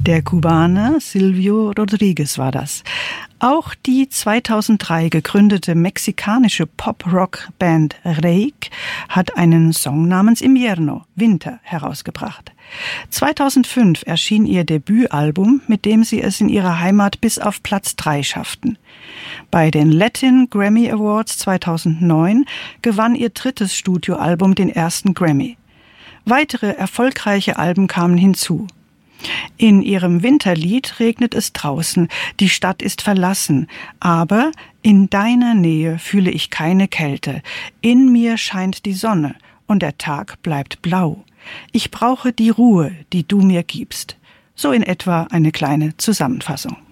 Der Kubaner Silvio Rodriguez war das. Auch die 2003 gegründete mexikanische Pop-Rock-Band Reik hat einen Song namens Invierno, Winter, herausgebracht. 2005 erschien ihr Debütalbum, mit dem sie es in ihrer Heimat bis auf Platz 3 schafften. Bei den Latin Grammy Awards 2009 gewann ihr drittes Studioalbum den ersten Grammy. Weitere erfolgreiche Alben kamen hinzu. In ihrem Winterlied regnet es draußen, die Stadt ist verlassen, aber in deiner Nähe fühle ich keine Kälte. In mir scheint die Sonne und der Tag bleibt blau. Ich brauche die Ruhe, die du mir gibst. So in etwa eine kleine Zusammenfassung.